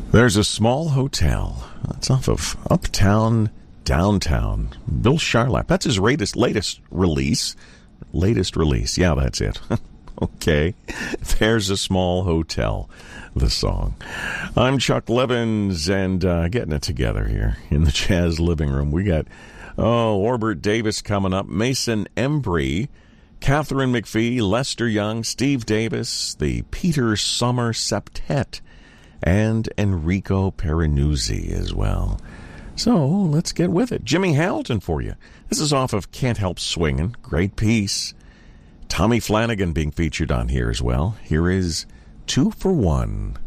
There's a small hotel. It's off of Uptown, Downtown. Bill Charlap. That's his latest release. Yeah, that's it. Okay. There's a small hotel. The song. I'm Chuck Levins, and getting it together here in the Jazz Living Room. We got, Orbert Davis coming up, Mason Embry, Catherine McPhee, Lester Young, Steve Davis, the Peter Sommer Septet, and Enrico Perenuzzi as well. So let's get with it. Jimmy Hamilton for you. This is off of Can't Help Swingin'. Great piece. Tommy Flanagan being featured on here as well. Here is 2 for 1.